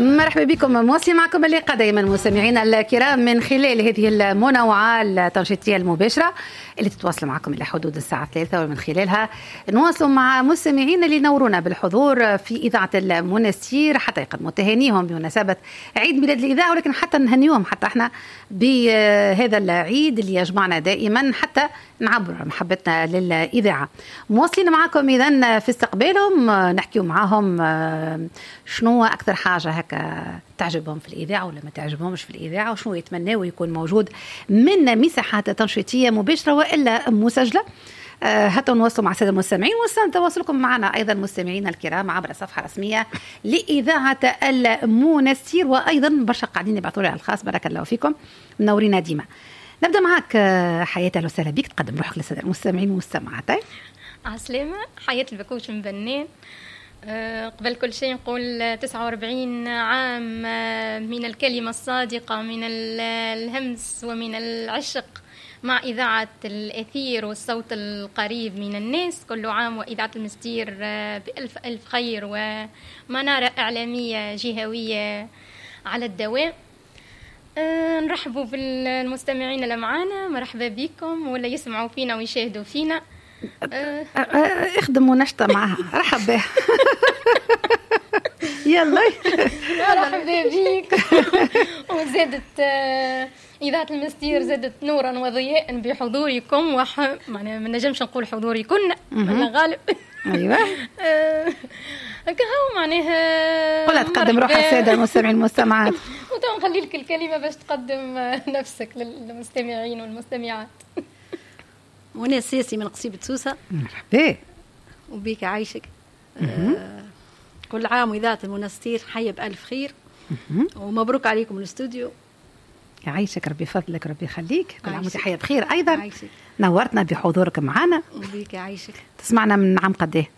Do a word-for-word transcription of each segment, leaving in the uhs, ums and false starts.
مرحبا بكم مواصلين معكم اللقاء دائما مستمعينا الكرام من خلال هذه المنوعة التنشيطية المباشرة اللي تتواصل معكم إلى حدود الساعة ثلاثة، ومن خلالها نواصل مع مستمعينا اللي نورونا بالحضور في إذاعة المنستير حتى يقدموا تهانيهم بمناسبة عيد ميلاد الإذاعة، ولكن حتى نهنيهم حتى احنا بهذا العيد اللي يجمعنا دائما حتى نعبر محبتنا للإذاعة. مواصلين معكم إذن في استقبالهم نحكيو معاهم شنو أكثر حاجة هكا تعجبهم في الإذاعة ولا ما تعجبهمش في الإذاعة، وشنو يتمنوا يكون موجود من مساحات تنشيطية مباشرة وإلا مسجلة. حتى نواصلوا مع السادة المستمعين وسنتواصلكم تواصلكم معنا أيضا مستمعينا الكرام عبر الصفحة الرسمية لإذاعة المنستير، وأيضا برشا قاعدين يبعثوا لي على الخاص. بارك الله فيكم منورينا ديما. نبدأ معك حياة، أهلا وسهلا بك، تقدم روحك للسادة المستمعين والمستمعات. عسلامة، حياة البكوش من بنان. أه قبل كل شيء نقول تسعة وأربعين عام من الكلمة الصادقة، من الهمس ومن العشق مع إذاعة الأثير والصوت القريب من الناس. كل عام وإذاعة المنستير بألف ألف خير ومنارة إعلامية جهوية على الدوام. أه نرحبوا بالمستمعين اللي معانا، مرحبا بكم، ولا يسمعوا فينا ويشاهدوا فينا. أه اخدموا نشطة معها، رحبا يلا مرحبا بيك. وزادت إذاعة المنستير زادت نورا وضياء بحضوركم، وح معناها ما نجمش نقول حضوركن ولا غالب. ايوه هكا هو معناها قلت تقدم روح السادة المستمعين والمستمعات، وتو نخلي لك الكلمة باش تقدم نفسك للمستمعين والمستمعات. وانا سياسي من قصيبة سوسة. مرحبا وبيك عايشك. آه كل عام وإذاعة المنستير حية بألف خير، ومبروك عليكم الاستوديو. يعيشك ربي فضلك، ربي يخليك، كل عام وانت حية بخير. أيضا عايشك. نورتنا بحضورك معنا. وبيك عايشك. تسمعنا من عام قد ايه؟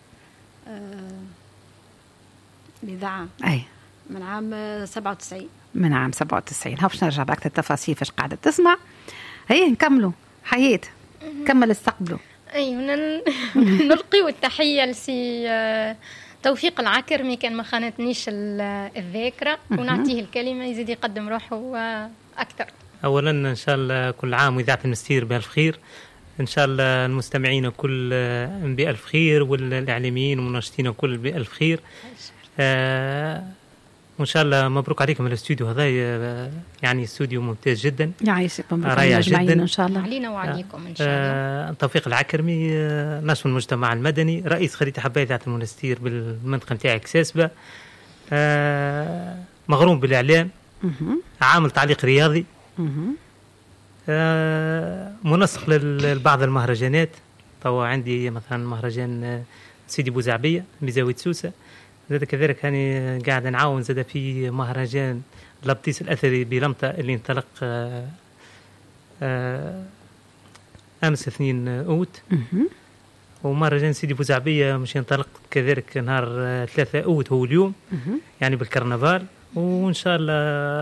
الإذاعة أي من عام سبعة وتسعين. من عام سبعة وتسعين. هاوش نرجع بأكثر التفاصيل فاش قاعدة تسمع. هي نكملوا حياة، كمل استقبلوا. أيوة نلقي التحية لسي توفيق العكرمي، كان ما خانتنيش الذاكرة، ونعطيه الكلمة يزيد يقدم روحه أكثر. أولا إن شاء الله كل عام وإذاعة المنستير بألف خير، إن شاء الله المستمعين كل بألف خير، والإعلاميين والمناشطين كل بألف خير. آه وإن شاء الله مبروك عليكم الاستوديو هذا، يعني استوديو ممتاز جدا، يعيشكم رائع جدا إن شاء الله. علينا وعليكم إن شاء الله. آه توفيق العكرمي، آه ناشط المجتمع المدني، رئيس خلية حباية إذاعة المنستير بالمنطقة نتاعي كساسبة، آه مغروم بالإعلام، عامل تعليق رياضي، آه منسق لبعض المهرجانات. طبعا عندي مثلا مهرجان سيدي بوزعبية بزاوية سوسة، زاد كذلك هاني قاعد نعاون زاد في مهرجان لبطيس الأثري بلمطة اللي انطلق آه آه أمس اثنين أوت، ومهرجان سيدي بوزعبية مش ينطلق كذلك نهار آه ثلاثة أوت هو اليوم، يعني بالكرنفال. وإن شاء الله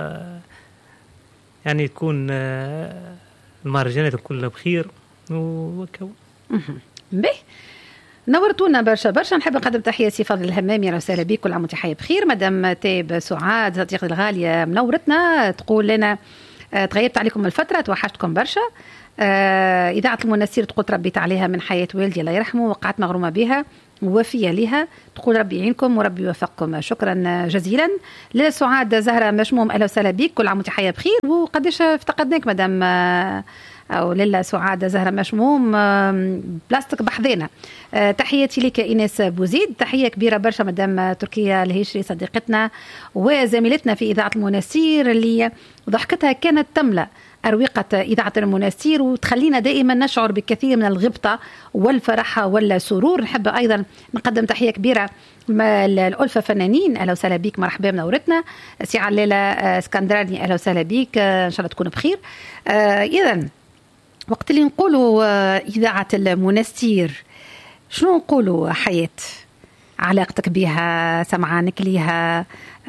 يعني تكون آه المهرجانات كلها بخير وكو. به نورتونا برشا برشا. نحب نقدم تحية سي فضل الهمامي، اهلا وسهلا بك، كل عام وانت حية بخير. مدام تيب سعاد صديقتي الغالية منورتنا، تقول لنا تغيبت عليكم الفترة، توحشتكم برشا. آه إذاعة المنستير تقول تربيت عليها من حياة والدي الله يرحمه، وقعت مغرومة بها ووفية لها، تقول ربي يعينكم وربي يوفقكم. شكرا جزيلا. لسعاد زهرة مشموم، اهلا وسهلا بك، كل عام وانت حية بخير. وقديش افتقدناك مدام آه أو للا سعادة زهرة مشموم بلاستيك بحذينا. أه تحياتي لك إيناس بوزيد، تحية كبيرة برشا مدام تركيا الهيشري صديقتنا وزميلتنا في إذاعة المنستير، اللي ضحكتها كانت تملأ أروقة إذاعة المنستير وتخلينا دائما نشعر بكثير من الغبطة والفرح والسرور. نحب أيضا نقدم تحية كبيرة الألفة فنانين، أهلا وسهلا بيك، مرحبا منورتنا. سي علالة اسكندراني اهلا وسهلا بيك، إن شاء الله تكون بخير. أه إذن وقت اللي نقولوا إذاعة المنستير شنو نقولوا حياة؟ علاقتك بها، سمعانك ليها،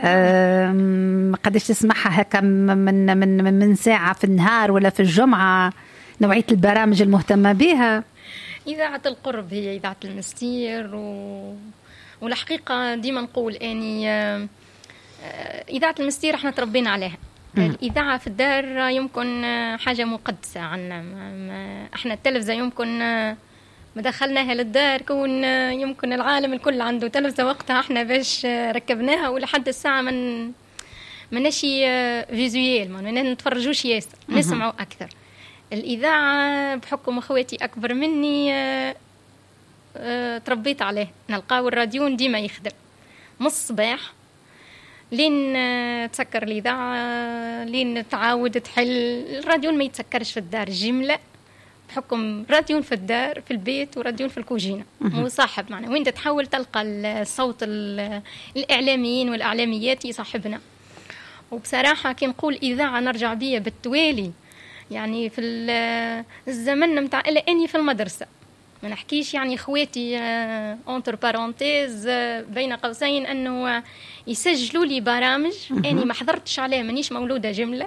قداش تسمعها هكا من من من ساعة في النهار ولا في الجمعة؟ نوعية البرامج المهتمة بها؟ إذاعة القرب هي إذاعة المنستير، و... والحقيقة ديما نقول أني إذاعة المستير احنا تربينا عليها. الإذاعة في الدار يمكن حاجة مقدسة عنا. ما احنا التلفزة يمكن ما دخلناها للدار كون يمكن العالم الكل عنده تلفزة وقتها، احنا باش ركبناها ولحد الساعة من مناشي فيزويل ما نتفرجوش ياسر، نسمعوا أكثر. الإذاعة بحكم أخواتي أكبر مني اه اه تربيت عليه، نلقاو الراديون ديما يخدم من الصباح لين تسكر الإذاعة، لين تعاود تحل. الراديون ما يتسكرش في الدار جملة، بحكم راديون في الدار في البيت وراديون في الكوجينة مصاحب معنا، وين تحاول تلقى الصوت الإعلاميين والإعلاميات يصاحبنا. وبصراحة كي نقول إذاعة نرجع بيا بالتوالي، يعني في الزمن متاع إلا أني في المدرسة ما نحكيش، يعني خواتي انتر بارونتيز بين قوسين انه يسجلوا لي برامج اني ما حضرتش عليه، مانيش مولوده جمله.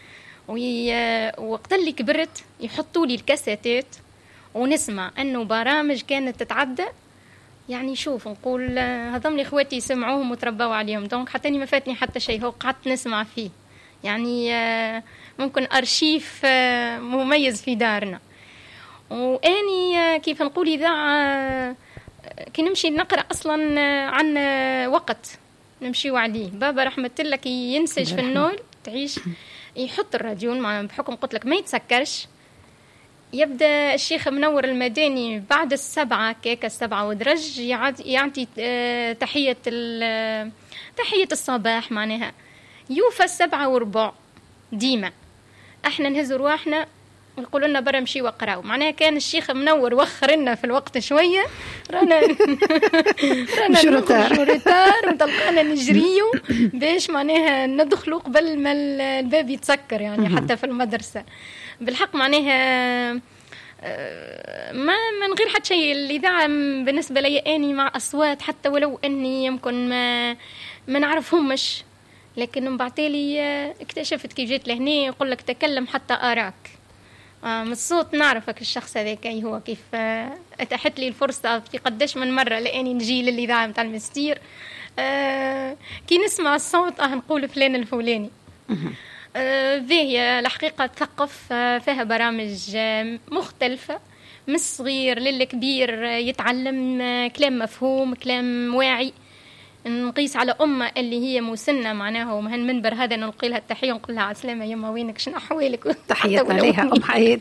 ووقت اللي كبرت يحطوا لي الكاسيتات ونسمع انه برامج كانت تتعدى. يعني شوف نقول هذم لي خواتي يسمعوهم وتربوا عليهم، دونك حتى اني ما فاتني حتى شيء، هو قعدت نسمع فيه. يعني ممكن ارشيف مميز في دارنا. واني كيف نقول اذاعه كي نمشي نقرا اصلا عن وقت نمشيو عليه. بابا رحمه الله كي ينسج في النول تعيش يحط الراديون بحكم قلت لك ما يتسكرش. يبدا الشيخ منور المداني بعد السبعه كيكه السبعه ودرج يعطي تحيه تحيه الصباح، معناها يوفى السبعه وربع ديما. احنا نهز رواحنا ونقولوا لنا برا مشي وقراو، معناها كان الشيخ منور وخر لنا في الوقت شويه، رانا رانا نخرجوا ريتار وتلقانا نجريو باش معناها ندخلوا قبل ما الباب يتسكر. يعني حتى في المدرسه بالحق معناها ما من غير حتى شيء. الاذاعه بالنسبه لي اني مع اصوات حتى ولو اني يمكن ما ما نعرفهمش، لكن من بعدالي اكتشفت كي جيت لهنا يقول لك تكلم حتى اراك. آه من الصوت نعرفك الشخص هذاك اي هو. كيف آه اتاحت لي الفرصه في قداش من مره لاني نجي للاذاعه نتاع المستير، آه كي نسمع الصوت اه نقول فلان الفلاني. آه هي الحقيقه تثقف آه فيها برامج آه مختلفه من الصغير للكبير، آه يتعلم آه كلام مفهوم كلام واعي. نقيس على أمة اللي هي مسنة معناها ومهن منبر هذا نلقي لها التحية ونقول لها عسلامة يما وينك شنو أحوالك. تحياتنا لها أم حياة.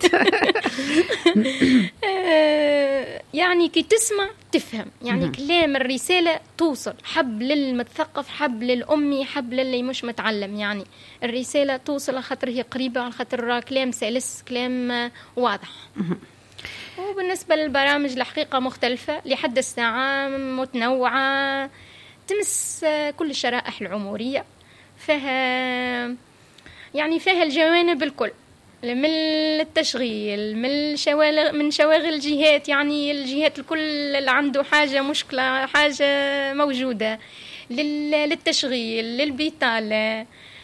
يعني كي تسمع تفهم، يعني كلام الرسالة توصل، حب للمتثقف حب للأمي حب للي مش متعلم. يعني الرسالة توصل على خاطر هي قريبة، على خاطر كلام سلس كلام واضح. وبالنسبة للبرامج الحقيقة مختلفة لحد الساعة متنوعة تمس كل الشرائح العمرية، فيها يعني فيها الجوانب الكل، من التشغيل من شواغل من شواغل الجهات، يعني الجهات الكل اللي عنده حاجة مشكلة حاجة موجودة، للتشغيل للبيطالة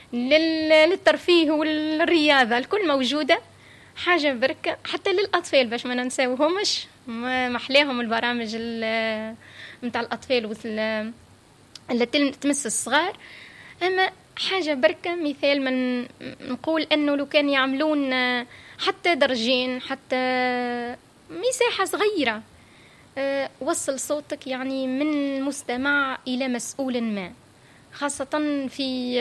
للترفيه والرياضة الكل موجودة حاجة بركة. حتى للأطفال باش ما ننساوهمش، محلاهم البرامج متاع الأطفال وثل اللي تمس الصغار. أما حاجة بركة مثال من نقول أنه لو كان يعملون حتى درجين حتى مساحة صغيرة، أه وصل صوتك يعني من مستمع إلى مسؤول ما، خاصة في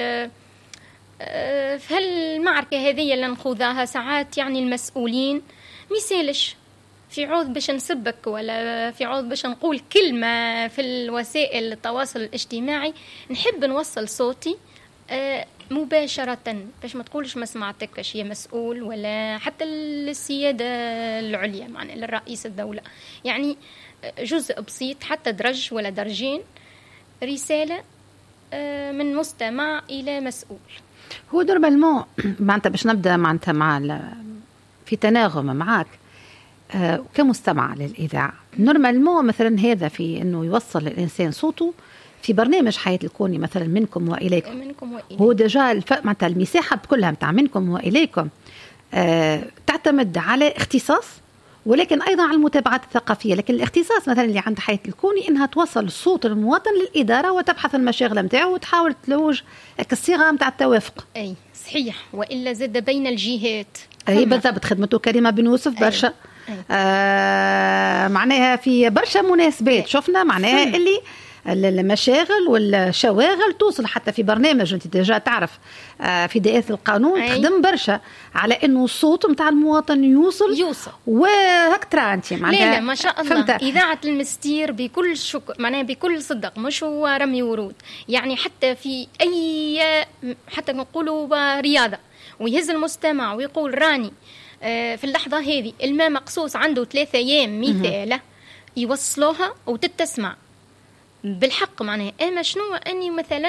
أه في هالمعركة هذه اللي نخوضها ساعات. يعني المسؤولين ميسالش في عوض باش نسبك ولا في عوض باش نقول كلمة في الوسائل التواصل الاجتماعي، نحب نوصل صوتي آه مباشرة باش ما تقولش ما سمعتكش يا مسؤول ولا حتى السيادة العليا معنى للرئيس الدولة. يعني جزء بسيط حتى درج ولا درجين رسالة آه من مستمع إلى مسؤول. هو نورمالمون معناتها باش نبدأ معناتها مع في تناغم معك آه كمستمع للإذاعة. نورمالمون مثلا هذا في أنه يوصل الإنسان صوته في برنامج حياة الكوني مثلا منكم وإليكم، منكم وإليكم. هو دجا الف... معناتها المساحة كلها متاع منكم وإليكم آه تعتمد على اختصاص ولكن أيضا على المتابعات الثقافية. لكن الاختصاص مثلا اللي عند حياة الكوني إنها توصل صوت المواطن للإدارة وتبحث المشاغل متاعه وتحاول تلوج الصيغة متاع التوافق. أي صحيح، وإلا زاد بين الجهات. أي بالضبط، خدمته كريمة بن يوسف برشا. أي. أي. آه معناها في برشا مناسبات شفنا معناها م. اللي المشاغل والشواغل توصل حتى في برنامج انت ديجا تعرف في دائرة القانون أي. تخدم برشا على انه الصوت نتاع المواطن يوصل يوصل وهك ترى انت معناها لا لا ما شاء الله. اذاعه المستير بكل شك معناها بكل صدق، مش هو رمي ورود يعني، حتى في اي حتى نقولوا رياضه ويهز المستمع ويقول راني في اللحظه هذه الماء مقصوص عنده ثلاثة ايام مثاله يوصلوها وتتسمع بالحق معناها. اما شنو اني مثلا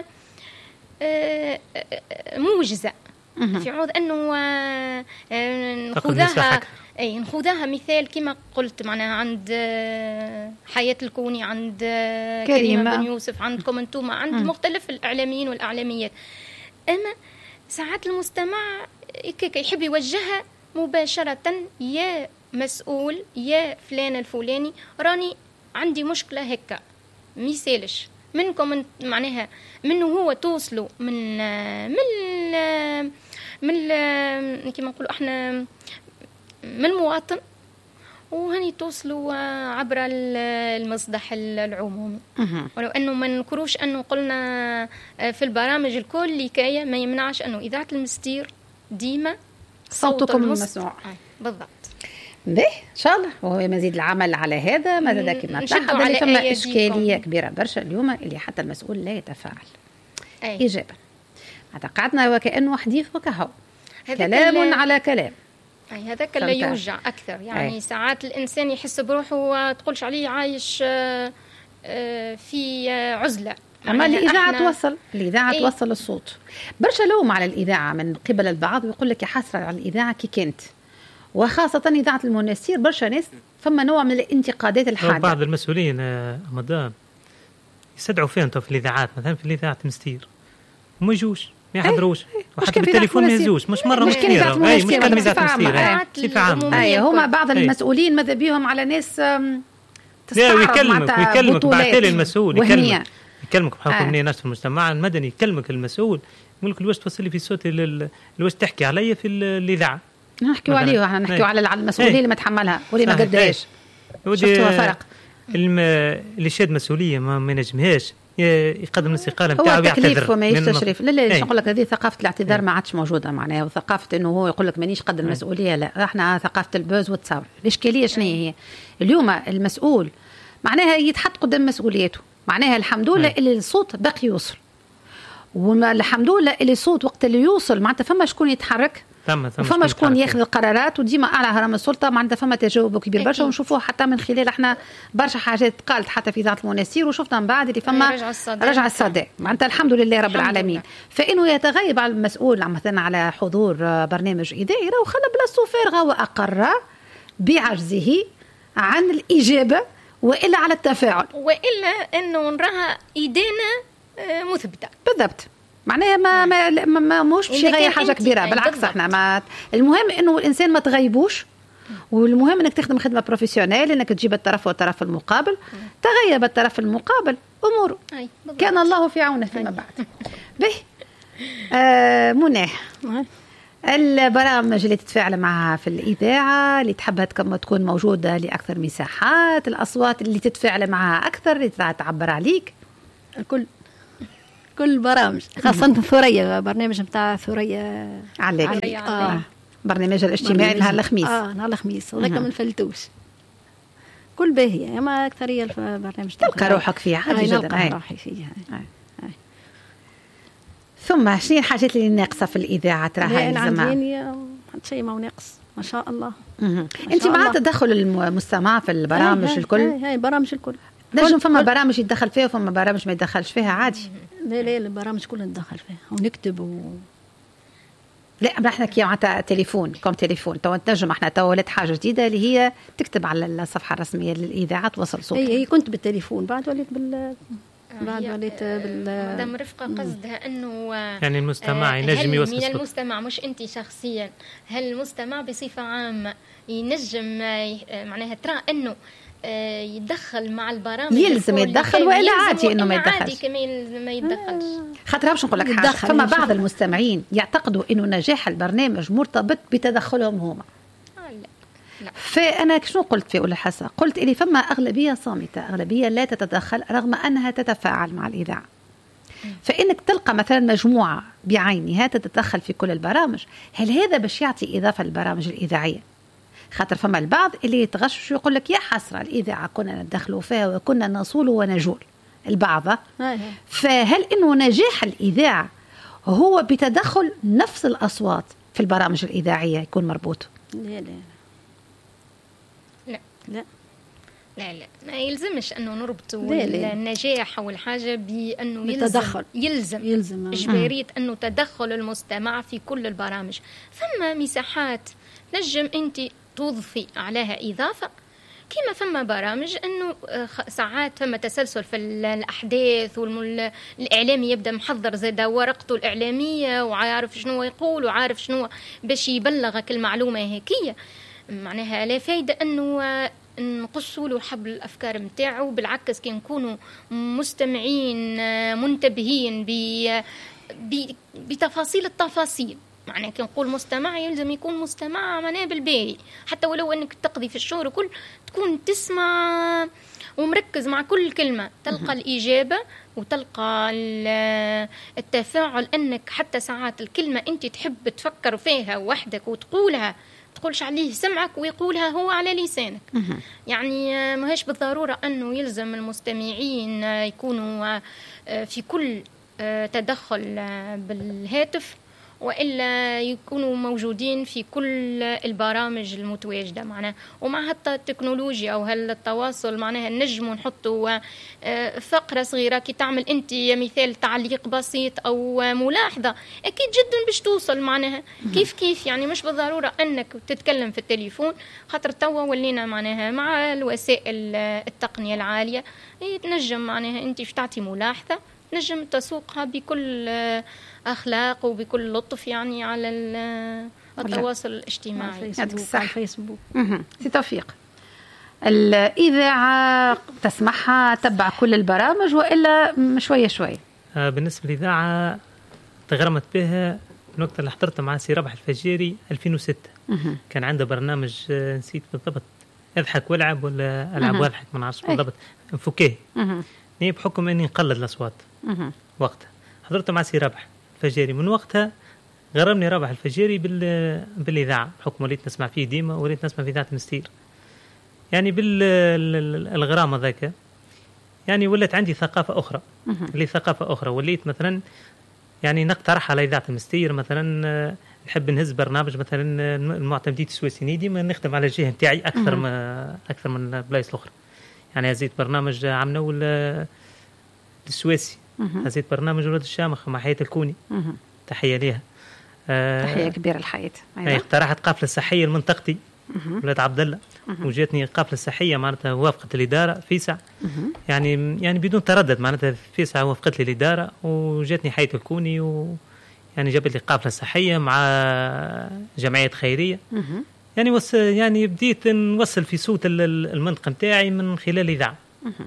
موجزه في عوض انه نخوذاها اي نخوذاها مثال كما قلت معناها عند حياة الكوني، عند كريمة بن يوسف، عندكم انتم، عند م. مختلف الاعلاميين والاعلاميات. اما ساعات المستمع يحب يوجهها مباشره، يا مسؤول يا فلان الفلاني راني عندي مشكله هكا ميسالش منكم معناها منه هو توصلوا من من من كما نقولوا احنا من المواطن، وهني توصلوا عبر المصدح العمومي. ولو انه ما نكروش انه قلنا في البرامج الكل لكاية ما يمنعش انه اذاعه المستير ديما صوتكم المسموع. بالضبط. به ان شاء الله وهو مزيد العمل على هذا ما زاد كما تلاحظ اللي فما اشكاليه كبيره برشا اليوم اللي حتى المسؤول لا يتفاعل أي. ايجابا. هذا قعدنا وكانه حديث وكهو كلام على كلام. اي هذاك اللي يوجع اكثر يعني. أي. ساعات الانسان يحس بروحه وتقولش عليه عايش في عزله. اما الاذاعه احنا... توصل الاذاعه إيه؟ توصل الصوت. برشا لوم على الاذاعه من قبل البعض ويقول لك يا حسره على الاذاعه كي كانت، وخاصة إذاعة المنستير برشا ناس فما نوع من الانتقادات الحادة. بعض المسؤولين مدام يستدعوا فين في الإذاعات مثلا في الإذاعة المستير وما يجوش ما يحضروش وحتى بالتليفون ما يجوش مش مرة مش كثيرة. أي مش كلمة إذاعة المستير صفة عامة. أي هما بعض المسؤولين ماذا بيهم على ناس لا ويكلمك ويكلمك بعتالي المسؤول يكلمك يكلمك بحكم مني ناس في المجتمع المدني يكلمك المسؤول يقول لك الواش توصل لي في صوتي الواش تحكي علي في الإذاعة. نحكيوا عليه احنا نحكيوا على المسؤوليه اللي ما تحملها واللي ما قدرهاش. شفتوا فرق اللي شاد مسؤوليه ما ما نجمهاش يقدم الاستقاله نتاعو ويعتذر. تكليف وماهيش تشريف. لا لا نقول لك هذه ثقافه الاعتذار ما عادش موجوده معناها، وثقافه انه هو يقول لك مانيش قد المسؤوليه. لا احنا ثقافه البوز والتصاور. الاشكاليه شنو هي؟ اليوم المسؤول معناها يتحط قدام مسؤوليته، معناها الحمد لله اللي الصوت باقي يوصل، والحمد لله اللي الصوت وقت اللي يوصل معناتها فما شكون يتحرك ثم ثم فما شكون ياخذ القرارات، وديما اعلى هرم السلطه معناتها فما تجاوب كبير برشا. ونشوفوه حتى من خلال احنا برشا حاجات قالت حتى في اذاعه المنستير وشفنا من بعد اللي فما رجع الصدى معناتها الحمد لله رب العالمين. فانه يتغيب على المسؤول مثلا على حضور برنامج اذاعي وخلى بلاصتو فارغه واقر بعجزه عن الاجابه والا على التفاعل والا انه نراها ايدينا مثبته. بالضبط معناها ما ما, ما, ما مش باش يغير حاجه كبيره، بالعكس احنا ما المهم انه الانسان ما تغيبوش، والمهم انك تخدم خدمه بروفيسيونيل، انك تجيب الطرف والطرف المقابل. تغيب الطرف المقابل اموره كان الله في عونه فيما بعد. به آه منى البرامج اللي تتفاعل معها في الإذاعة اللي تحبها تكون موجودة لأكثر مساحات، الأصوات اللي تتفاعل معها أكثر اللي تعبر عليك. الكل كل برامج خاصة ثريا برنامج متاع ثريا عليك, عليك. آه. برنامج الاجتماعي نهار الخميس. اه نهار الخميس هذاك ما نفلتوش كل باهية اما أكثرية البرنامج تلقى روحك فيها عادي جدا. نلقى روحي فيها. آه. آه. ثم شنو الحاجات اللي ناقصة في الإذاعة تراها الزمان؟ شيء ما ناقص ما شاء الله. ما انت مع تدخل المستمع في البرامج هاي الكل؟ هاي, هاي برامج الكل نجم فما برامج يتدخل فيها وفما برامج ما يتدخلش فيها عادي. لا لا البرامج كلها ندخل فيها ونكتب و... لا ما احنا كي معناتها تليفون كم تليفون تو تنجم احنا تو ولات حاجه جديده اللي هي تكتب على الصفحه الرسميه للاذاعه توصل صوتك. اي اي كنت بالتليفون بعد وليت بال بعد وليت بال مدام رفقة قصدها أنه يعني المستمع ينجم يوصل من المستمع مش أنت شخصيا، هل المستمع بصفة عامة ينجم معناها ترى أنه يتدخل مع البرامج، يلزم يتدخل وإلا عادي إنه ما يتدخلش؟ عادي كمان ما يتدخلش. خاطر باش نقول لك حاجة، فما بعض المستمعين يعتقدوا إنه نجاح البرنامج مرتبط بتدخلهم هما. لا. فأنا شنو قلت في أولى حصة؟ قلت إلي فما أغلبية صامتة، أغلبية لا تتدخل رغم أنها تتفاعل مع الإذاعة. فإنك تلقى مثلا مجموعة بعينها تتدخل في كل البرامج، هل هذا باش يعطي إضافة للبرامج الإذاعية؟ خاطر فما البعض اللي يتغشش ويقول لك يا حسرة الإذاعة كنا ندخلوا فيها وكنا نصول ونجول البعض. فهل إنه نجاح الإذاعة هو بتدخل نفس الأصوات في البرامج الإذاعية يكون مربوط؟ لا لا لا لا لا لا ما يلزمش انه نربطوا النجاح او الحاجه بانه يلزم يلزم, يلزم. اجباريه انه تدخل المستمع في كل البرامج. فما مساحات نجم انت تضفي عليها اضافه، كما فما برامج انه ساعات فما تسلسل في الاحداث والاعلامي يبدا محضر زاد ورقته الاعلاميه وعارف شنو يقول وعارف شنو باش يبلغك المعلومه هيكيه، معناها لا فايده انه نقصوا له حبل الافكار نتاعو. بالعكس كي نكونوا مستمعين منتبهين بتفاصيل التفاصيل، معناها كي نقول مستمع يلزم يكون مستمع معناها بالباهي، حتى ولو انك تقضي في الشهر وكل تكون تسمع ومركز مع كل كلمه، تلقى الاجابه وتلقى التفاعل، انك حتى ساعات الكلمه انت تحب تفكر فيها وحدك وتقولها تقولش عليه سمعك ويقولها هو على لسانك. يعني ما هيش بالضرورة أنه يلزم المستمعين يكونوا في كل تدخل بالهاتف وإلا يكونوا موجودين في كل البرامج المتواجدة معنا. ومع حتى التكنولوجيا أو هالتواصل معناها نجم نحطوا فقرة صغيرة كي تعمل أنت مثال تعليق بسيط أو ملاحظة أكيد جدا باش توصل معناها كيف كيف. يعني مش بالضرورة أنك تتكلم في التليفون، خاطر توا ولينا معناها مع الوسائل التقنية العالية تنجم معناها أنت فش تعطي ملاحظة نجم تسوقها بكل أخلاق وبكل لطف يعني على التواصل الاجتماعي على الفيسبوك. سي توفيق، الإذاعة تسمعها تبع كل البرامج وإلا شوية شوية؟ بالنسبة للإذاعة تغرمت بها الوقت اللي حضرت مع سي ربح الفجيري ألفين وستة. كان عنده برنامج نسيت بالضبط، اضحك والعب ولا ألعب واضحك ما نعرفش بالضبط، فكاهي. بحكم أني نقلد الأصوات وقتها حضرت مع سي ربح الفجيري، من وقتها غرمني ربح الفجيري بالإذاعة بحكم وليت نسمع فيه ديما وليت نسمع في إذاعة مستير. يعني بالغرامة ذاك يعني ولت عندي ثقافة أخرى اللي ثقافة أخرى وليت مثلا يعني نقترح على إذاعة المستير مثلا نحب نهز برنامج مثلا المعتمدين السويسيين ديما نخدم على الجهة نتاعي أكثر ما أكثر من البلايص الأخرى. يعني هزيت برنامج عمنا ولا السويسي، هزيت برنامج ولاد الشامخ مع حياة الكوني، تحية ليها. أه تحية كبيرة الحياة. أيوة. اقترحت قافلة صحية لمنطقتي ولاد عبد الله، وجاتني قافلة صحية معناتها وافقت الإدارة فيسع، يعني يعني بدون تردد معناتها فيسع وافقت لي الإدارة وجاتني حياة الكوني و يعني جابت لي قافلة صحية مع جمعية خيرية. يعني وص يعني بديت نوصل في صوت المنطقة نتاعي من خلال الإذاعة.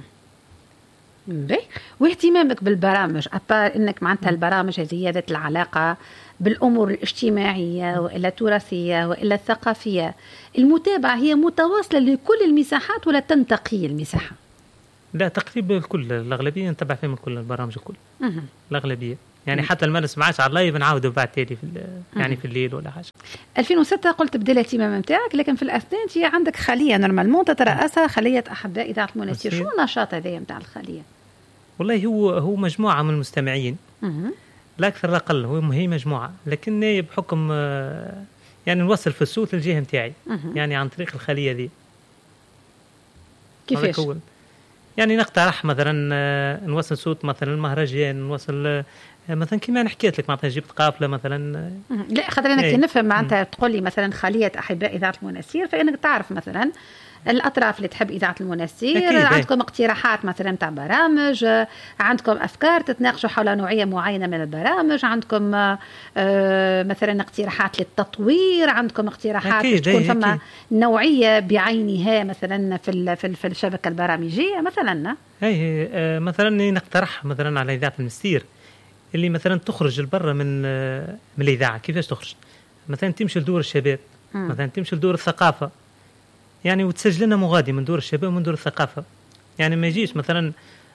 باهي، واهتمامك بالبرامج أبار إنك معناتها البرامج هذه ذات العلاقة بالأمور الاجتماعية وإلا التراثية وإلا الثقافية، المتابعة هي متواصلة لكل المساحات ولا تنتقي المساحة؟ لا تقريبا الكل، الأغلبية نتبع فيهم كل البرامج الكل. الأغلبية يعني حتى ما نسمعش على اللايف نعاودوا بعد تالي في يعني في الليل ولا حاجة. ألفين وستة قلت بدأ الاهتمام نتاعك، لكن في الأثناء أنت عندك خلية نورمالمون تترأسها خلية أحباء إذاعة المنستير، شو النشاط هذا نتاع الخلية؟ والله هو هو مجموعة من المستمعين لا أكثر لا أقل، هو هي مجموعة، لكن بحكم يعني نوصل في الصوت للجهة نتاعي يعني عن طريق الخلية دي. كيفاش؟ يعني نقترح مثلا نوصل صوت مثلا المهرجان، نوصل مثلا كيما انا حكيت لك معناتها جبت قافله مثلا. لا خاطر انا كي نفهم معناتها تقول لي مثلا خليه احباء اذاعه المناسير، فانك تعرف مثلا الاطراف اللي تحب اذاعه المناسير، عندكم اقتراحات مثلا تاع برامج، عندكم افكار تتناقشوا حول نوعيه معينه من البرامج، عندكم آه مثلا اقتراحات للتطوير، عندكم اقتراحات باش تكون فما نوعيه بعينها مثلا في في, في الشبكه البرامجيه مثلا. اي آه مثلا نقترح مثلا على اذاعه المناسير اللي مثلا تخرج لبرا من آه من الاذاعه. كيفاش تخرج؟ مثلا تمشي لدور الشباب، م. مثلا تمشي لدور الثقافه، يعني وتسجل لنا مغادي من دور الشباب ومن دور الثقافة. يعني ما يجيش مثلا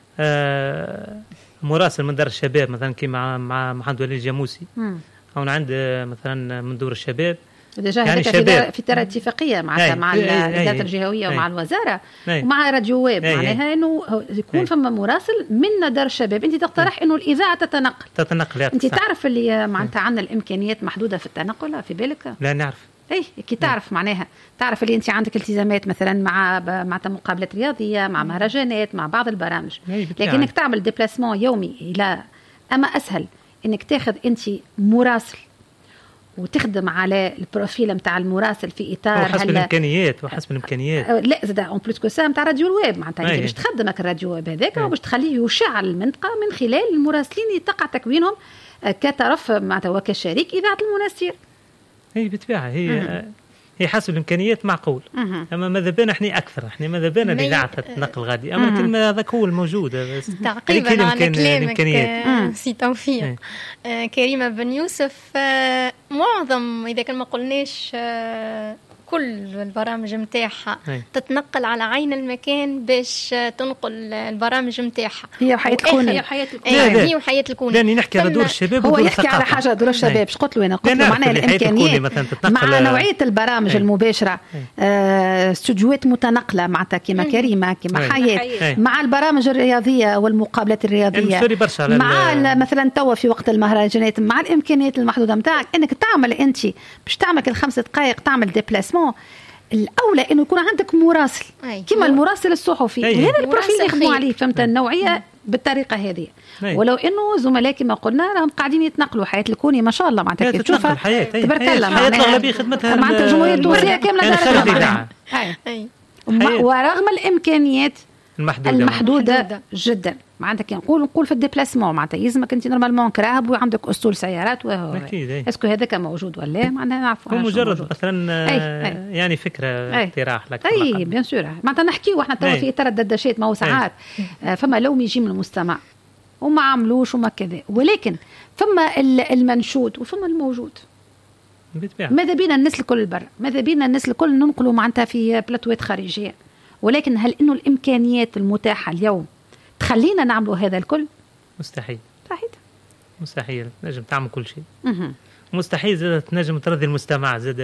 آه مراسل من دار الشباب مثلا كيما مع محمد وليد الجاموسي، او عند مثلا من دور الشباب. يعني شباب في ترى اتفاقيه مع مع الاداره الجهويه ومع الوزاره ومع راديو ويب، معناها انه يكون فما مراسل من دار الشباب. انت تقترح انه الاذاعه تتنقل تتنقل انت تعرف اللي معناتها عندنا الامكانيات محدوده في التنقل في بالك؟ لا نعرف. اي كي تعرف معناها تعرف اللي انت عندك التزامات مثلا مع مع مقابلات رياضيه، مع مهرجانات، مع بعض البرامج، لكنك تعمل ديبلاسمون يومي الى اما اسهل انك تاخذ انت مراسل وتخدم على البروفيل نتاع المراسل في اطار حسب الامكانيات وحسب الامكانيات. لا زاد اون بلوس كو سا نتاع راديو الويب، معناتها باش تخدمك الراديو الويب هذاك وباش تخليه يشعل المنطقه من خلال المراسلين اللي تقع تكوينهم كطرف معناتها وكشريك اذاعه المناسير. هي بالطبيعه هي مم. هي حسب الامكانيات معقول. مم. اما ماذا بينا احنا اكثر، احنا ماذا بينا الاذاعه تتنقل غادي، اما كلمه هذاك هو الموجود. بس تعقيبا على كلامك سي توفيق، آه كريمه بن يوسف، آه معظم اذا كان ما قلناش آه كل البرامج متاعها تتنقل على عين المكان باش تنقل البرامج متاعها. هي وحياة الكون، هي وحياة الكون، هي وحياة الكون. لاني نحكي على دور الشباب هو يحكي على حاجه دور الشباب. اش قلت له انا؟ قلت له معناها الامكانيات مع نوعيه البرامج المباشره، آه استوديوهات متنقله معناتها كما كريمه كما حياة، مع البرامج الرياضيه والمقابلات الرياضيه، مع مثلا توا في وقت المهرجانات، مع الامكانيات المحدوده نتاعك انك تعمل انت باش تعمل الخمس دقائق تعمل ديبلاسمون. الأولى إنه يكون عندك مراسل كما المراسل الصحفي، هذا البروفيل اللي يخدموا عليه، فهمت النوعية بالطريقة هذه. ولو إنه زملاء كما قلنا راهم قاعدين يتنقلوا حياة الكوني ما شاء الله معناتها كي تشوفها تبارك الله معناتها معناتها الجمهورية التونسية كاملة ورغم الإمكانيات المحدودة, المحدودة جدا. معناتها كي نقول نقول في الديبلاسمون معناتها يلزمك انت نورمالمون كراهب وعندك اسطول سيارات وهو اكيد. اسكو هذاك موجود ولا معناتها نعرفوا هو مجرد مثلا يعني فكره اقتراح لك. اي بيان سور معناتها نحكيو احنا تو في اطار الدردشات، ما هو ساعات فما لوم يجي من المستمع وما عملوش وما كذا، ولكن فما المنشود وفما الموجود. ماذا بينا الناس الكل البر، ماذا بينا الناس الكل ننقلوا معناتها في بلاتوات خارجيه، ولكن هل انه الامكانيات المتاحه اليوم تخلينا نعملوا هذا الكل؟ مستحيل. مستحيل مستحيل نجم تعمل كل شيء. مه. مستحيل زاد تنجم ترضي المستمع زاد،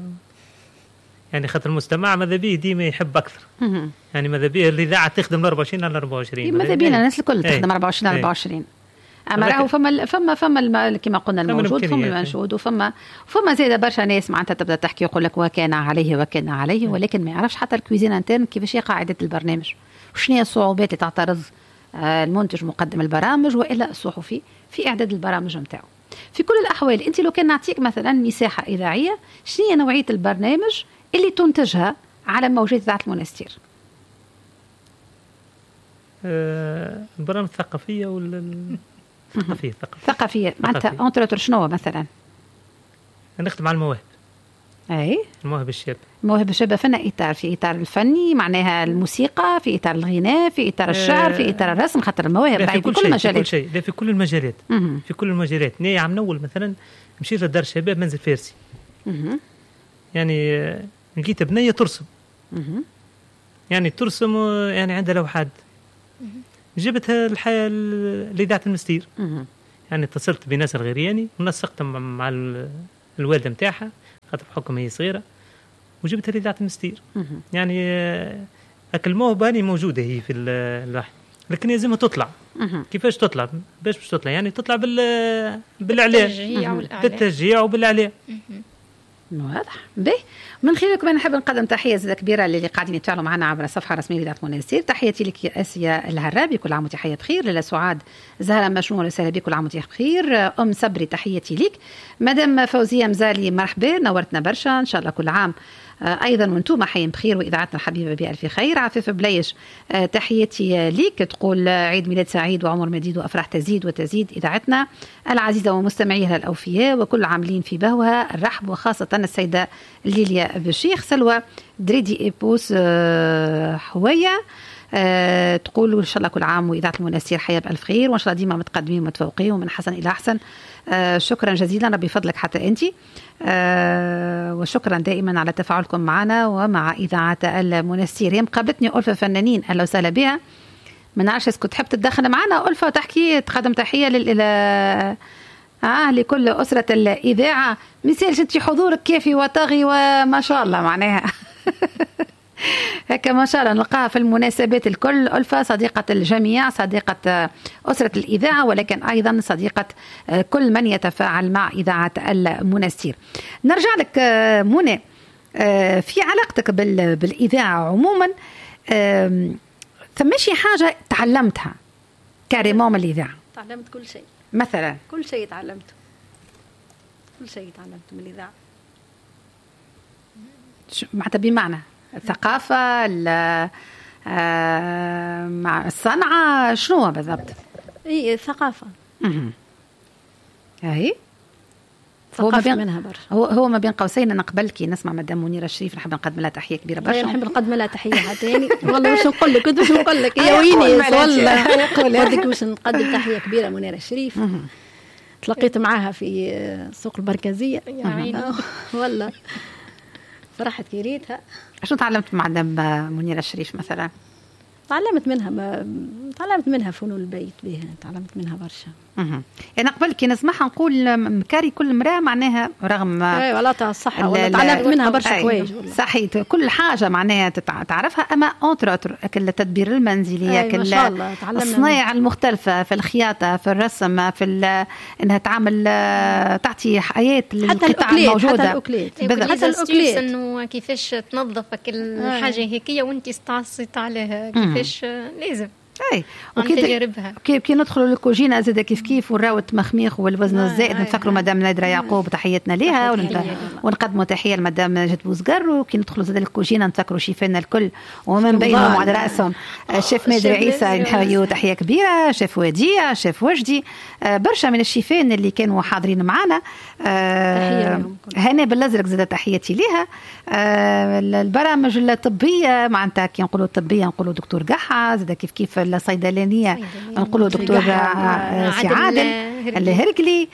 يعني خاطر المستمع ماذا بيه ديما يحب اكثر. مه. يعني ماذا بيه الاذاعه تخدم أربعة وعشرين على أربعة وعشرين، ماذا بينا الناس الكل تخدم أربعة وعشرين على أربعة وعشرين. اما راهو فما فما فما كما قلنا الموجود، فما المنشود، وفما فما زيد برشا ناس معناتها تبدا تحكي يقول لك وكان عليه وكان عليه، ولكن ما يعرفش حتى الكويزين انترن كيفاش هي قاعده البرنامج، وشنو هي الصعوبات اللي تعترض المنتج مقدم البرامج والا الصحفي في اعداد البرامج نتاعو. في كل الاحوال انت لو كان نعطيك مثلا مساحه اذاعيه، شنو هي نوعيه البرنامج اللي تنتجها على موجات اذاعه المنستير؟ أه البرامج الثقافيه ولا ثقافيه ثقافيه ثقافيه معناتها اونتر شنو مثلا؟ نخدم على المواهب. اي المواهب الشابه. المواهب الشابه فينا اطار، في اطار الفني معناها الموسيقى، في اطار الغناء، في اطار الشعر، في اطار الرسم، خاطر المواهب في كل المجالات. في كل شيء، لا في كل المجالات. مم. في كل المجالات. ني عم نول مثلا مشيت لدار الشباب منزل فارسي. مم. يعني لقيت بنيه ترسم. مم. يعني ترسم يعني عندها لوحات. جبتها الحياه لإذاعة المنستير. يعني اتصلت بناس الغرياني ونسقت مع الوالده نتاعها خاطر بحكم هي صغيره، وجبتها لإذاعة المنستير. يعني اكل الموهبه هذه موجوده هي في الواحد، لكن لازمها تطلع. كيفاش تطلع؟ باش باش تطلع يعني تطلع بال بالاعلام، بالتشجيع وبالاعلام. واضح به. من خلالكم أنا نحب نقدم تحية زادة كبيرة للي قاعدين يتفاعلوا معنا عبر الصفحة الرسمية لإذاعة مناسير. تحياتي لك يا آسيا العرابي، كل عام وانت بخير بخير. لالا سعاد زهرة مشمول رسالة بك، كل عام وانت بخير. أم صبري تحياتي لك. مدام فوزية مزالي مرحبا، نورتنا برشا، إن شاء الله كل عام أيضا وانتم حيين بخير وإذاعتنا الحبيبة بألف خير. عفيف بليش تحياتي ليك، تقول عيد ميلاد سعيد وعمر مديد وأفراح تزيد وتزيد إذاعتنا العزيزة ومستمعيها الأوفياء وكل عاملين في بهوها الرحب، وخاصة السيدة ليليا بشيخ. سلوى دريدي إيبوس حوية أه تقول إن شاء الله كل عام وإذاعة المناسير حياة بألف خير، وإن شاء الله ديما متقدمين ومتفوقين ومن حسن إلى أحسن. أه شكرا جزيلا، ربي فضلك حتى أنت. أه وشكرا دائما على تفاعلكم معنا ومع إذاعة المناسير. مقابلتني ألفة فنانين، أهلا وسهلا بها. ما نعرفش اسكت تحب تتدخل معنا ألفة وتحكي تقدم تحية لل آه لكل أسرة الإذاعة. مثال أنت حضورك كافي وطاغي وما شاء الله معناها هكا ما شاء الله نلقاها في المناسبات الكل. ألفة صديقة الجميع، صديقة أسرة الإذاعة، ولكن أيضا صديقة كل من يتفاعل مع إذاعة المناسير. نرجع لك منى، في علاقتك بالإذاعة عموما ثم شي حاجة تعلمتها كاريمون من الإذاعة؟ تعلمت كل شيء مثلا. كل شيء تعلمته، كل شيء تعلمته من الإذاعة. معناتها بمعنى الثقافة مع الصنعة، شنو بالضبط؟ اي الثقافة. اها هي ثقافة منها برشا. هو هو ما بين قوسين انا قبل كي نسمع مدام منيرة الشريف نحب نقدم لها تحية كبيرة برشا. نحب نقدم لها تحية حتى يعني والله واش نقول لك كنت واش نقول لك يا ويني والله ودك واش نقدم تحية كبيرة منيرة الشريف. تلقيت معاها في السوق البركزية والله فرحت كي ريتها. شنو تعلمت مع مدام منيرة الشريف مثلا؟ تعلمت منها ما... تعلمت منها فنون البيت بها، تعلمت منها برشا. اها انا قبل كي نسمعها نقول مكاري كل امراه معناها رغم اي والله تاع الصحه والله تعلمت منها برشا حوايج صحيت كل حاجه معناها تعرفها. اما اونتر كل التدبير المنزلي، كل الصنايع المختلفه في الخياطه، في الرسم، في انها تعمل تعطي حياه للقطع الموجوده. حتى الاكليت حتى الاكليت انه كيفاش تنظف كل حاجه هيك وانت استعصيت عليها كيفاش لازم. اي وكي كي, كي ندخلوا للكوجينه زاد كيف كيف ونراو التمخميخ والوزن آه الزائد. نفكروا مدام نادرة يعقوب تحياتنا ليها ونقدموا تحيه لمدام جد بوزقر. وكي ندخلوا زاد للكوجينه نفكروا شيفنا الكل ومن بينهم على راسهم الشيف مادر عيسى نحيو تحيه كبيره، شيف وديع، شيف وجدي، آه برشا من الشيفين اللي كانوا حاضرين معنا. آه هنا بالازرق زاد تحياتي ليها. آه البرامج الطبيه معناتها كي نقولوا الطبيه نقولوا دكتور قحه، زاد كيف كيف الصيدلانيه نقولوا دكتور سي عادل الهرقلي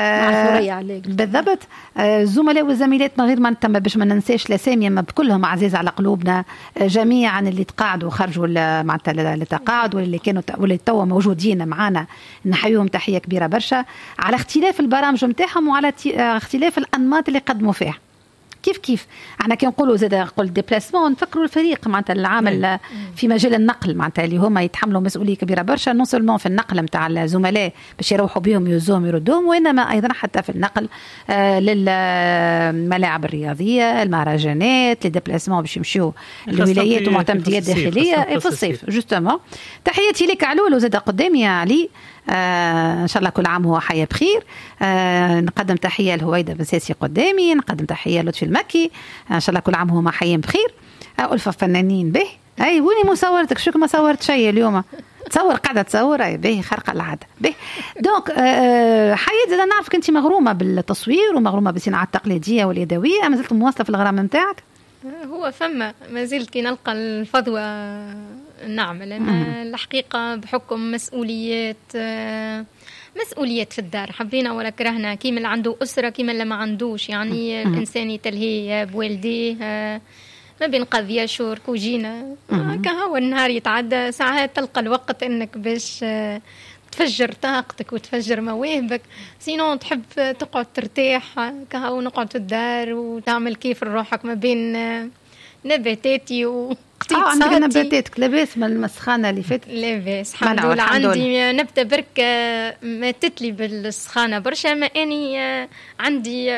بالضبط. الزملاء والزميلات من غير ما نتم باش ما ننساش الاسامي ما بكلهم عزيز على قلوبنا جميعا اللي تقاعدوا وخرجوا معناتها للتقاعد واللي كانوا واللي توا موجودين معنا نحييهم تحيه كبيره برشا على اختلاف البرامج نتاعهم وعلى اختلاف الانماط اللي قدموا فيها. كيف كيف احنا كي نقولوا زاد نقول ديبلاسمون نفكروا الفريق معناتها العامل في مجال النقل معناتها اللي هما يتحملوا مسؤوليه كبيره برشا نون سولمون في النقل نتاع الزملاء باش يروحوا بهم يوزوهم يردوهم، وانما ايضا حتى في النقل آه للملاعب الرياضيه، المهرجانات، لي ديبلاسمون باش يمشيو الولايات ومعتمديات داخليه في الصيف جوستومون. تحياتي لك علول وزاد قدامي يا علي. آه ان شاء الله كل عام هو حياة بخير. آه نقدم تحيه لهويدا بن ساسي قدامي، نقدم تحيه لطفي المكي، آه ان شاء الله كل عام هما حيين بخير. آه ألفة فنانين به. اي ويني مصورتك؟ شوك ما صورت شيء اليوم، تصور قاعده تصور. اي به خرق العاده به. دونك آه حياة زاد نعرفك انت مغرومه بالتصوير ومغرومه بالصناعه التقليديه واليدويه، ما زلت مواصله في الغرام نتاعك؟ هو فما ما زلت كي نلقى الفضوى نعمل أنا الحقيقة بحكم مسؤوليات مسؤوليات في الدار حبينا ولا كرهنا، كيما اللي عنده أسرة كيما اللي ما عندوش، يعني الإنسان يتلهي بوالديه ما بين قضية شهور كوجينة كهو النهار يتعدى ساعات تلقى الوقت إنك باش تفجر طاقتك وتفجر مواهبك، سينون تحب تقعد ترتاح كهو نقعد في الدار وتعمل كيف روحك ما بين نباتاتي واقتصادي. اه عندك نباتاتك لاباس من المسخانه اللي فاتت؟ لاباس الحمد لله. عندي نبته برك ماتت لي بالسخانه برشا، ما اني عندي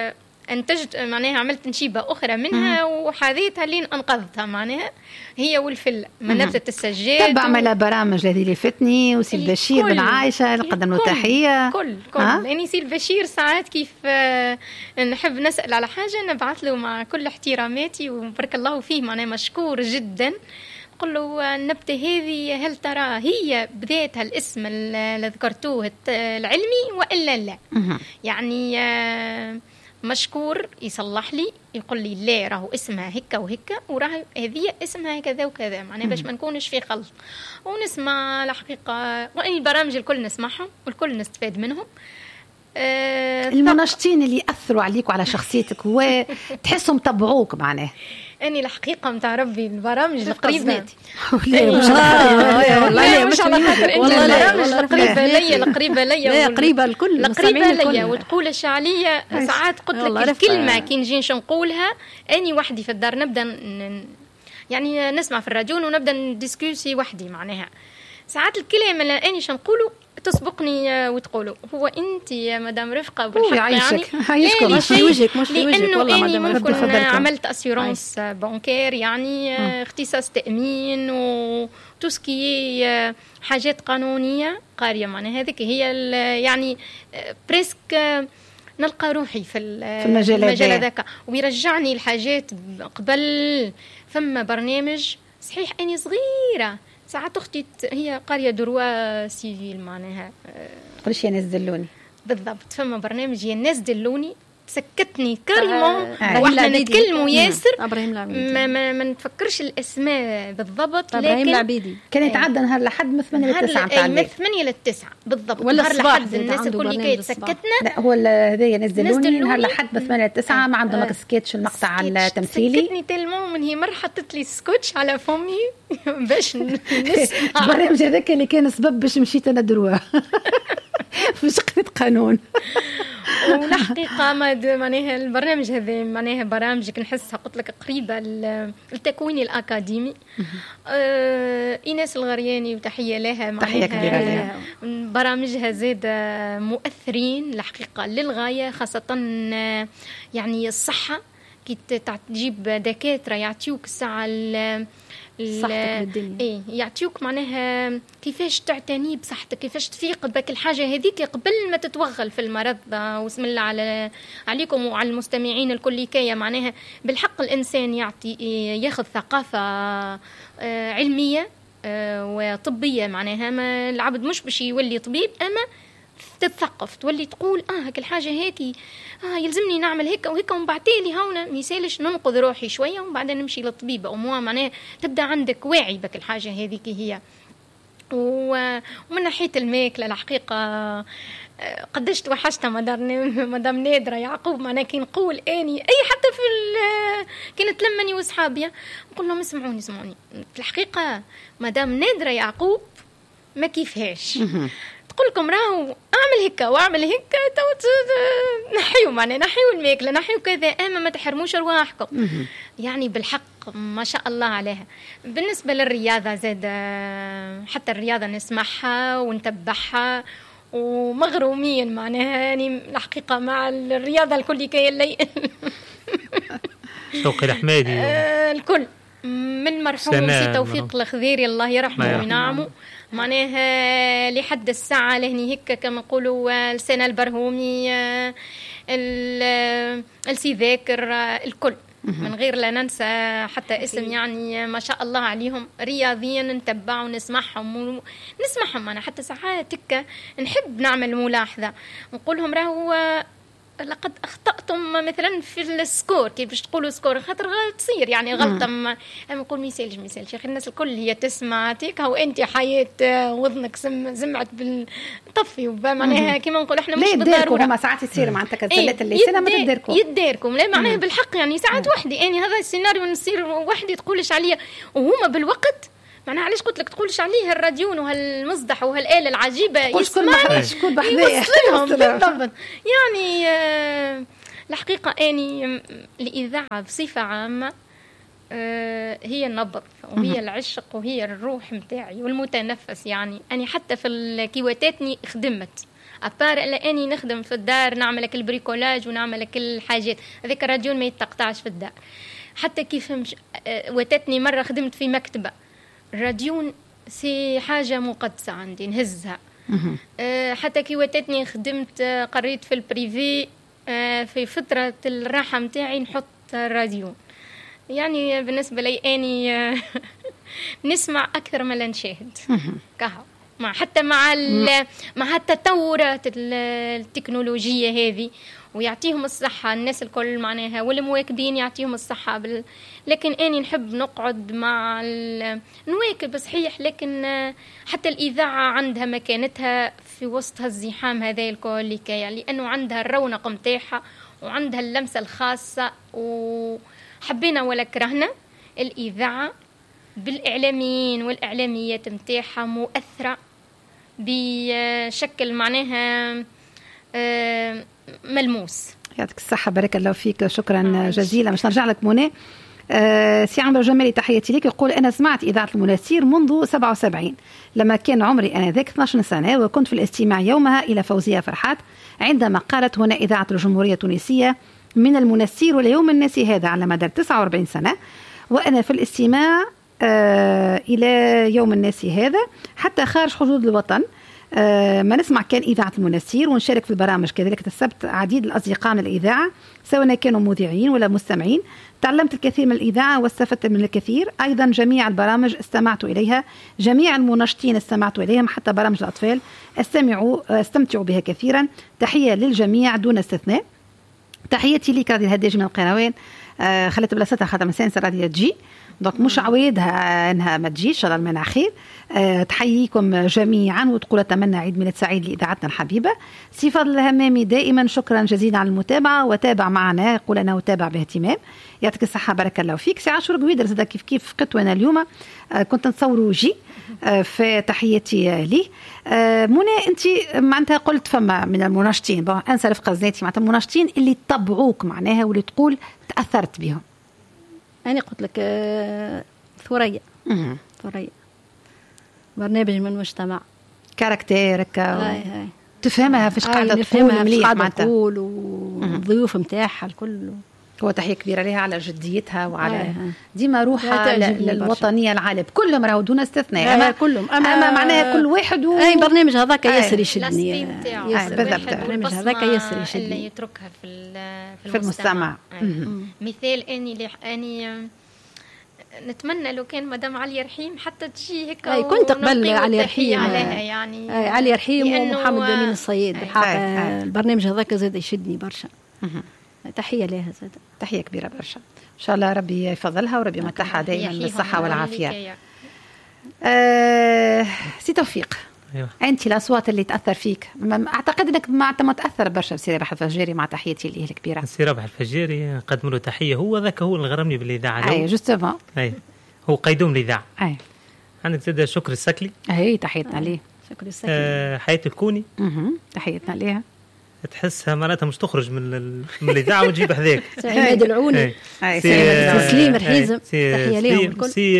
انتجت معناها عملت نشيبه اخرى منها وحذيتها لين انقذتها معناها هي والفله من نبته السجاد. تبع و... على برامج هذه اللي فتني وسي البشير بن عايشه نقدم له تحيه. كل كل لاني سي البشير ساعات كيف آه نحب نسال على حاجه نبعث له مع كل احتراماتي وبارك الله فيه معناها مشكور جدا. قل له النبتة هذه هل ترى هي بذاتها الاسم اللي ذكرتوه العلمي وإلا لا؟ يعني مشكور يصلح لي يقول لي لا راهو اسمها هكا وهكا وراه هذه اسمها كذا وكذا معناها باش ما نكونش في خلط. ونسمع الحقيقة وأي البرامج الكل نسمعهم والكل نستفاد منهم. أه المناشطين اللي أثروا عليك وعلى شخصيتك وتحسهم طبعوك معناه. أني الحقيقة متاع ربي البرامج القريبة والله مش على خاطر أنت البرامج القريبة ليا القريبة ليا القريبة الكل القريبة ليا وتقول الشعلية ساعات قلت لك الكلمة كي نجي نقولها أني وحدي في الدار نبدأ يعني نسمع في الراديو ونبدأ نديسكوسي وحدي معناها ساعات الكلمة اللي أني شنقوله تسبقني وتقولوا هو انت يا مدام رفقه بالحق يعني عايشكم مش في وجهك مش في وجهك والله مدام ممكن عملت اسيورانس بانكير يعني اه. اختصاص تامين وتسكي حاجات قانونيه قاريه معناها هذيك هي يعني بريسك نلقى روحي في المجال هذاك ويرجعني الحاجات قبل. فما برنامج صحيح اني صغيره ساعات أختي هي قرية دروا سيفيل معناها قولش يا ناس دلوني بالضبط. فما برنامج يا ناس دلوني سكتني كريمون آه. واحنا نتكلموا ياسر ما, ما, ما نتفكرش الاسماء بالضبط لكن العبيدي كان يتعدى نهار لحد من ثمانية للتسعة نتاع من ثمانية للتسعة بالضبط نهار لحد الناس الكل كي سكتنا. لا هو هذايا ناس دلوني نهار لحد من ثمانية للتسعة ما عندهم سكتش المقطع التمثيلي سكتني تلمو من هي مرة حطت لي سكوتش على فمي باش نسمع البرنامج هذاك اللي كان سبب باش مشيت انا دروا مش قريت قانون. والحقيقة معناها البرنامج هذا معناها برامج نحسها قلت لك قريبة للتكوين الأكاديمي. آه إيناس الغرياني وتحية لها تحية كبيرة لها. برامجها زاد مؤثرين الحقيقة للغاية خاصة يعني الصحة كي تجيب دكاترة يعطيوك الساعة صحتك للدنيا ايه يعطيوك معناها كيفاش تعتني بصحتك كيفاش تفيق بك الحاجه هذيك قبل ما تتوغل في المرض. واسم الله على عليكم وعلى المستمعين الكل كيا معناها بالحق الانسان يعطي ياخذ ثقافه علميه وطبيه معناها ما العبد مش باش يولي طبيب اما تتثقف تولي تقول اه هاك الحاجه هيك اه يلزمني نعمل هيك وهيك ومن بعدين هاونا ميسالش ننقذ روحي شويه ومن بعدين نمشي للطبيب او مو معناه تبدا عندك واعي بك الحاجه هذيك هي. ومن ناحيه الماكله الحقيقه قداش توحشت مدام مدام نادره يعقوب معناه كي نقول اني اي حتى في كانت تلمني واصحابي نقول لهم اسمعوني اسمعوني الحقيقه مدام نادره يعقوب ما كيفهاش تقول لكم راهو اعمل هكا واعمل هكا تو نحيو معناها نحيو الماكله نحيو كذا اما ما تحرموش ارواحكم يعني بالحق ما شاء الله عليها. بالنسبه للرياضه زاد حتى الرياضه نسمعها ونتبعها ومغرومين معناها يعني الحقيقه مع الرياضه الكل كي اللي شوقي الحمادي آه الكل من مرحوم سي توفيق الخذيري الله يرحمه وينعمه معناها لحد الساعة لهني هيك كما نقولوا السنة البرهومي السي ذاكر الكل من غير لا ننسى حتى اسم يعني ما شاء الله عليهم رياضيا نتبع ونسمعهم ونسمعهم أنا حتى ساعات تكة نحب نعمل ملاحظة نقولهم راهو لقد أخطأتم مثلا في السكور كيف باش تقولوا سكور خاطر تصير يعني غلطة ما نقول ميسالش ميسالش يا أخي الناس الكل هي تسمع تيك هو أنت حياة وذنك زمعت بالطفي ومعناها كيما نقول إحنا مش بالضرورة هما ساعات يصير معناتها كزلات اللي سنة ما تديركم يديركم لا معناها بالحق يعني ساعات وحدي يعني هذا السيناريو نصير وحدي تقولش عليا وهما بالوقت معناها علاش قلت لك تقولش عليه الراديون وهالمصدح وهالآلة العجيبة يسمعوا شكون بحذايا بالضبط يعني آه الحقيقة أني الإذاعة بصفة عامة آه هي النبض وهي العشق وهي الروح متاعي والمتنفس يعني أنا حتى في الكيواتاتني خدمت ابار الا اني نخدم في الدار نعمل لك البريكولاج ونعمل لك الحاجات هذاك الراديو ما يتقطعش في الدار. حتى كيف مش... وتتني مره خدمت في مكتبه الراديو سي حاجه مقدسه عندي نهزها. أه حتى كي وتتني خدمت قريت في البريفي أه في فتره الراحه متاعي نحط الراديو. يعني بالنسبه لي اني أه نسمع اكثر ما نشاهد كهو مع حتى مع مع التطورات التكنولوجيه هذه ويعطيهم الصحه الناس الكل معناها والمواكبين يعطيهم الصحه بال... لكن اني نحب نقعد مع ال... نواكب صحيح لكن حتى الاذاعه عندها مكانتها في وسط هالزحام هذا الكل يعني لانه عندها الرونق نتاعها وعندها اللمسه الخاصه وحبينا ولا كرهنا الاذاعه بالاعلاميين والاعلاميات نتاعها مؤثره بشكل معناها ملموس. يعطيك الصحة بارك الله فيك شكرا جزيلا. مش نرجع لك منى. أه سي عمرو جمالي تحياتي لك يقول أنا سمعت إذاعة المناسير منذ سبعة وسبعين لما كان عمري أنا ذاك اثناشر سنة وكنت في الاستماع يومها إلى فوزية فرحات عندما قالت هنا إذاعة الجمهورية التونسية من المناسير واليوم الناسي هذا على مدار تسعة وأربعين سنة وأنا في الاستماع أه إلى يوم الناسي هذا حتى خارج حدود الوطن. أه ما نسمع كان إذاعة المناسير ونشارك في البرامج كذلك اكتسبت عديد الأصدقاء من الإذاعة سواء كانوا مذيعين ولا مستمعين. تعلمت الكثير من الإذاعة واستفدت من الكثير. أيضا جميع البرامج استمعت إليها جميع المنشطين استمعت إليهم حتى برامج الأطفال استمعوا استمتعوا بها كثيرا. تحية للجميع دون استثناء. تحياتي لك هذه الهداج من القنوات. أه خلت بلاصتها خاطر مسان راديو تجي دونك مش عويدها انها ما تجيش ان شاء الله المنع خير. أه تحييكم جميعا وتقول اتمنى عيد ميلاد سعيد لاذاعتنا الحبيبه. سي فضل الهمامي دائما شكرا جزيلا على المتابعه وتابع معنا يقول انا اتابع باهتمام. يعطيك الصحه بارك الله فيك. سي عاشور قويدر زاد كيف كيف فقت وانا اليوم أه كنت نتصوروا جي أه في تحياتي ليه. أه منى انت معناتها قلت فما من المناشطين بون انسى رفقه زناتي معناتها المناشطين اللي تطبعوك معناها واللي تقول تاثرت بهم. أنا قلت لك ثريا ثريا برنامج من المجتمع كاركتيرك هاي هاي تفهمها فيش قاعدة تقول مليح معناتها تقول والضيوف متاعها الكل. هو تحية كبيرة لها على جديتها وعلى ديما روحها للوطنية العالم كلهم راهو دون استثناء. أما كلهم أما, أما معناها كل واحد و... أي برنامج هذاك يسر يشدني يسر برنامج هذاك يسر يشدني اللي يتركها في في, في المجتمع. مثال أني أني نتمنى لو كان مدام علي رحيم حتى تجي هيك اي كنت قبل علي رحيم عليها يعني اي علي رحيم ومحمد امين الصياد الحقيقه البرنامج هذاك زاد يشدني برشا. تحيه لها زاد تحيه كبيره برشا ان شاء الله ربي يفضلها وربي يمتعها دائما بالصحه والعافيه. آه سي توفيق أيوة. انت الاصوات اللي تاثر فيك اعتقد انك ما متاثر برشا بسي رابح الفجيري مع تحياتي ليه الكبيره. سي رابح الفجيري نقدم له تحيه هو ذاك هو اللي غرمني بالاذاعه. اي جوستومون اي هو قيدوم الاذاعه. اي عندك زاد شكر السكلي اي تحيتنا ليه. شكر السكلي. آه حياة الكوني اها تحيتنا ليها. تحسها معناتها مش تخرج من ال... من الاذاعه وتجيب حذاك. سعيد العوني اي سي سليم الحيزم تحيه ليهم الكل. سي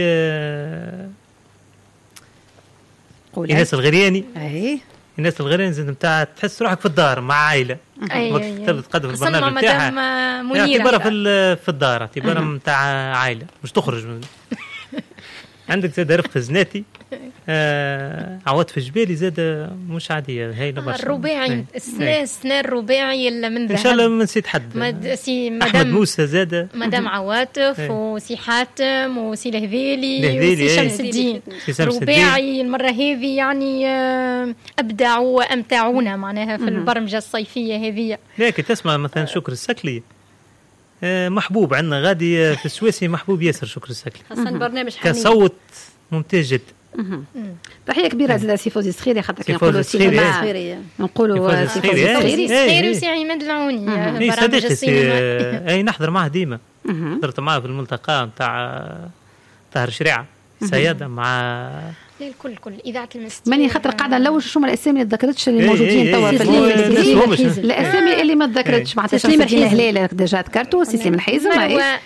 الناس الغرياني. اي الناس الغرياني زاد نتاع تحس روحك في الدار مع عائله وقت تقدم البرنامج نتاعها اعتبارها في في الدار اعتبارها نتاع عائله مش تخرج من عندك زاد رفقه زناتي آه عوض في جبالي زاد مش عاديه هايله برشا. الرباعي السنه السنه الرباعي اللي من ذهب ان شاء الله ما نسيت حد. مد... سي مدام احمد موسى زاد مدام عواطف وسي حاتم وسي الهذيلي وسي شمس الدين. رباعي المره هذه يعني ابدعوا وامتعونا معناها في البرمجه الصيفيه هذه. لكن تسمع مثلا شكر السكلي محبوب عندنا غادي في السويسي محبوب ياسر شكر السكلي خاصة برنامج حنين كصوت ممتاز جدا. تحية كبيرة زاد سي فوزي الصخيري خاطر نقولوا سينما نقولوا سي فوزي الصخيري وسي عماد العوني برامج السينما اي نحضر معه ديما حضرت معه في الملتقى نتاع طاهر شريعة سيادة مع الكل الكل اذاعه المستير ماني خاطر قاعده نلوش شو الاسامي اللي تذكرتش اللي موجودين توا في الاسامي اللي ما تذكرتش معناتها سليم الهلال ديجا ذكرتو سي سليم الحيزم